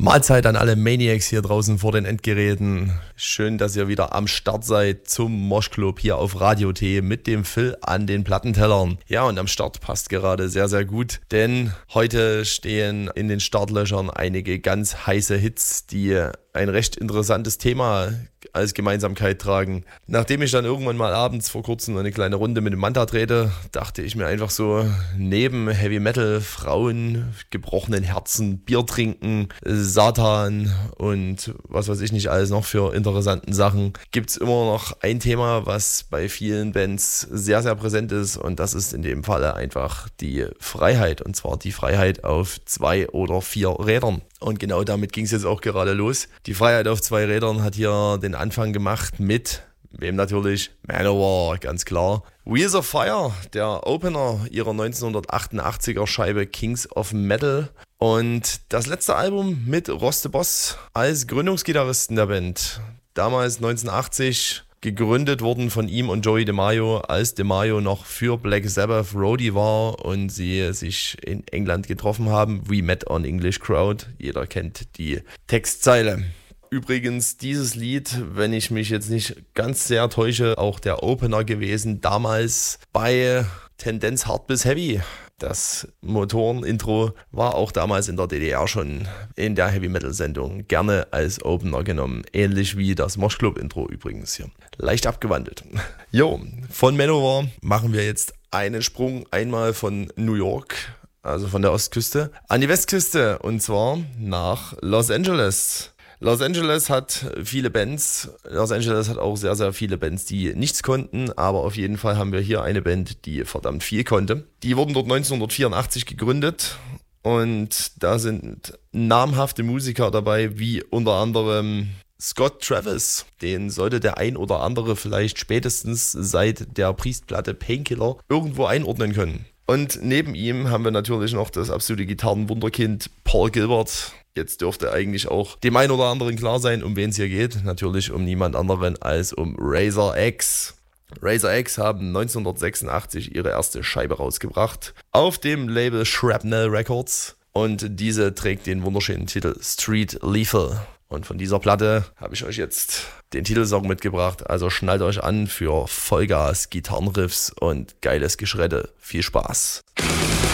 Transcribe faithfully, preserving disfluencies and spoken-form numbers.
Mahlzeit an alle Maniacs hier draußen vor den Endgeräten. Schön, dass ihr wieder am Start seid zum Moshclub hier auf Radio T mit dem Phil an den Plattentellern. Ja, und am Start passt gerade sehr, sehr gut, denn heute stehen in den Startlöchern einige ganz heiße Hits, die ein recht interessantes Thema als Gemeinsamkeit tragen. Nachdem ich dann irgendwann mal abends vor kurzem eine kleine Runde mit dem Manta drehte, dachte ich mir einfach so, neben Heavy Metal, Frauen, gebrochenen Herzen, Bier trinken, Satan und was weiß ich nicht alles noch für interessanten Sachen, gibt es immer noch ein Thema, was bei vielen Bands sehr, sehr präsent ist, und das ist in dem Falle einfach die Freiheit, und zwar die Freiheit auf zwei oder vier Rädern. Und genau damit ging es jetzt auch gerade los. Die Freiheit auf zwei Rädern hat hier den Anfang gemacht mit, wem natürlich? Manowar, ganz klar. Wheels of Fire, der Opener ihrer neunzehnhundertachtundachtziger Scheibe Kings of Metal. Und das letzte Album mit Ross the Boss als Gründungsgitarristen der Band. Damals neunzehnhundertachtzig gegründet worden von ihm und Joey DeMaio, als DeMaio noch für Black Sabbath Roadie war und sie sich in England getroffen haben. We met on English Crowd. Jeder kennt die Textzeile. Übrigens, dieses Lied, wenn ich mich jetzt nicht ganz sehr täusche, auch der Opener gewesen, damals bei Tendenz Hard bis Heavy. Das Motoren-Intro war auch damals in der D D R schon in der Heavy-Metal-Sendung gerne als Opener genommen. Ähnlich wie das Moshclub-Intro übrigens hier. Leicht abgewandelt. Jo, von Manowar machen wir jetzt einen Sprung einmal von New York, also von der Ostküste, an die Westküste, und zwar nach Los Angeles. Los Angeles hat viele Bands. Los Angeles hat auch sehr, sehr viele Bands, die nichts konnten. Aber auf jeden Fall haben wir hier eine Band, die verdammt viel konnte. Die wurden dort neunzehnhundertvierundachtzig gegründet. Und da sind namhafte Musiker dabei, wie unter anderem Scott Travis. Den sollte der ein oder andere vielleicht spätestens seit der Priest-Platte Painkiller irgendwo einordnen können. Und neben ihm haben wir natürlich noch das absolute Gitarrenwunderkind Paul Gilbert. Jetzt dürfte eigentlich auch dem einen oder anderen klar sein, um wen es hier geht. Natürlich um niemand anderen als um Razor X. Razor X haben neunzehnhundertsechsundachtzig ihre erste Scheibe rausgebracht auf dem Label Shrapnel Records. Und diese trägt den wunderschönen Titel Street Lethal. Und von dieser Platte habe ich euch jetzt den Titelsong mitgebracht. Also schnallt euch an für Vollgas, Gitarrenriffs und geiles Geschredde. Viel Spaß.